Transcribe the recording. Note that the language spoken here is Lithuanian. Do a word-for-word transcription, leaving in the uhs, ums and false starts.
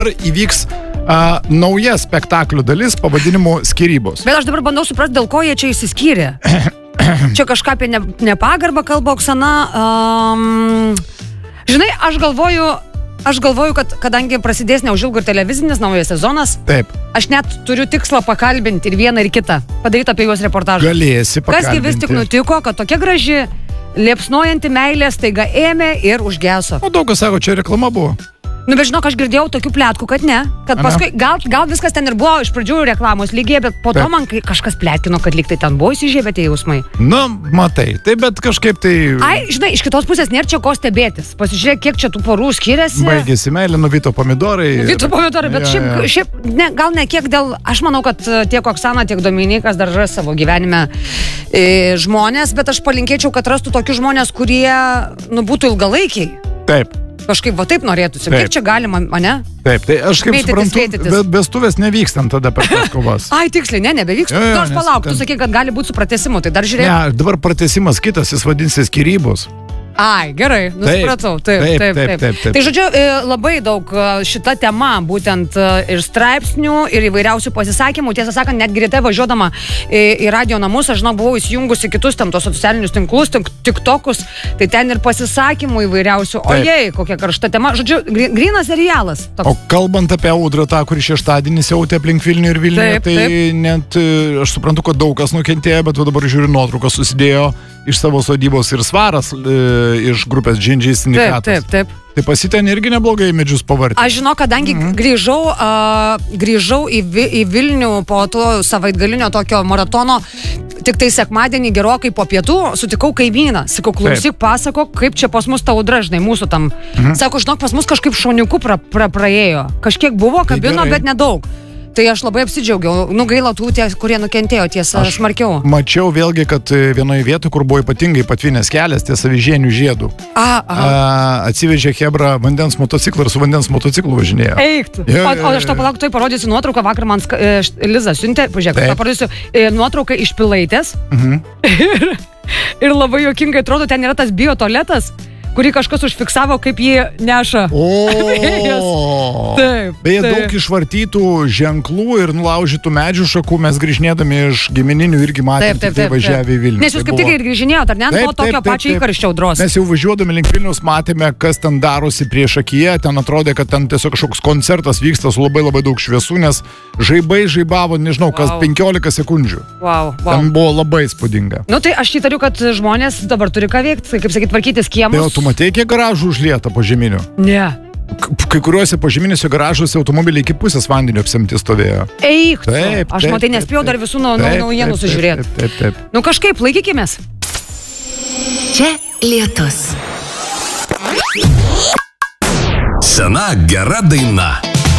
įvyks uh, nauja spektaklių dalis pavadinimu Skyrybos. Bet aš dabar bandau suprasti, dėl ko jie čia įsiskyrė. Čia kažką apie ne, nepagarbą kalba Oksana. Um, žinai, aš galvoju, aš galvoju, kad kadangi prasidės neužilgo ir televizinis naujas sezonas, Taip. aš net turiu tikslą pakalbinti ir vieną ir kitą, padaryti apie juos reportažą. Galėsi pakalbinti. Kasgi vis tik nutiko, kad tokia graži, liepsnojanti meilė staiga ėmė ir užgeso. O daug kas sako, čia reklama buvo. Nu, bet žinok, aš girdėjau tokių pletkų, kad ne. Kad Ana. paskui, gal, gal viskas ten ir buvo iš pradžių reklamos lygiai, bet po to Taip. man kai kažkas pletkino, kad lyg tai ten buvo įsižiebė tie jausmai. Na, matai, tai bet kažkaip tai... Ai, žinai, iš kitos pusės nėra čia ko stebėtis. Pasižiūrėk, kiek čia tų porų skiriasi. Baigėsi meilė, nuvito pomidorai. Nuvito pomidorai, bet Ja, šiaip, ja. šiaip ne, gal ne kiek dėl... Aš manau, kad tiek Oksana, tiek Dominikas dar ras savo gyvenime e, žmonės, bet aš palinkėčiau, kad rastų tokius žmonės, kurie, nu, būtų ilgalaikiai. Taip. Kažkaip va taip norėtųsi. Taip. Kiek čia galima, ane? Taip, tai aš kaip Mėtytis, suprantu, mėtytis. be, vestuvės nevykstam tada per tas kovas. Ai, tiksliai, ne, nebevyks. Jo, jo, Nors nes palauk, tu ten- sakai, kad gali būti su pratęsimu, tai dar žiūrėk. Ne, dabar pratęsimas kitas, jis vadinsis Skyrybos. Ai, gerai, nusipratau. Taip, Taip, taip, taip, taip, taip, taip. Tai žodžiu, e, labai daug e, šita tema, būtent e, ir straipsnių, ir įvairiausių pasisakymų. Tiesą sakant, net greitai važiuodama į, į radio namus, aš žinau, buvau įsijungusi kitus tam tos socialinius tinklus, tik, tiktokus, tai ten ir pasisakymų įvairiausių. O Taip. jei, kokia karšta tema. Žodžiu, gri- grynas serialas. O Toks. kalbant apie audrą tą, kurį šeštadienį siautė aplink Vilnių ir Vilnių, Taip, tai taip. net e, aš suprantu, kad daug kas nukentėjo, bet va dabar žiūriu nuotraukas susidėjo iš savo sodybos ir Svaras e, iš grupės Džindžiai Taip, sindikatas. taip, taip. Tai pasiten irgi neblogai medžius pavartė. Aš žinau, kadangi mm-hmm. grįžau, uh, grįžau į, Vi, į Vilnių po to savaitgalinio tokio maratono, tik tai sekmadienį gerokai po pietų sutikau kaimyną. Sakau, klausyk, pasako, kaip čia pas mus ta audra, žinai, mūsų tam. Mm-hmm. Sako, žinok, pas mus kažkaip šoniukų pra, pra, praėjo. Kažkiek buvo, Tai kabino, gerai. bet nedaug. Tai aš labai apsidžiaugiau. Nu, gaila tų, tie, kurie nukentėjo tiesa Aš smarkiau. Mačiau vėlgi, kad e, vienoje vietoje, kur buvo ypatingai patvinęs kelias, ties Avižienių žiedų, A, aha. a, atsivežė Hebra vandens motociklą ir su vandens motociklu važinėjo. Eik tu. Jo, O, jo, o aš to jo. palauk, tai parodysiu nuotrauką. Vakar man ska- e, št- Liza siuntė, pažiūrėk, Taip. aš tau parodysiu e, nuotrauką iš Pilaitės. Mhm. ir, ir labai juokingai atrodo, ten yra tas biotualetas, kurį kažkas užfiksavo, kaip jį neša. O, Taip, beje, taip. daug išvartytų ženklų ir nulaužytų medžių šakų mes grįžinėdami iš gimininių irgi matėme, Taip, taip, tik tai taip, važiavę į taip. Vilnių. Nes jūs Tai kaip tik buvo- ir grįžinėjot, ar ne? Taip, Po tokio taip, taip, pačio taip. įkarščio audros. Mes jau važiuodami link Vilniaus matėme, kas ten darosi prieš akiją, ten atrodė, kad ten tiesiog kažkoks koncertas vyksta su labai labai daug šviesų, nes žaibai žaibavo, nežinau, kas Wow. penkiolika sekundžių. Wow, wow. Ten buvo labai spūdinga. Nu tai aš įtariu, kad žmonės dabar turi ką veikti, kaip sakyt, tvarkytis Tai o kiemus. tu matei, kiek garažų užlieta po žeminių? Ne. K- Kai kuriuose požeminiuose garažuose automobiliai iki pusės vandenio apsemti stovėjo. Eik, tu. Taip, Aš taip, matai, taip, nespėjau dar taip. visų nau- nau- Taip, naujienų taip, taip, sužiūrėti. Taip, taip, taip. Nu kažkaip, laikykimės. Čia lietus. Sena gera daina.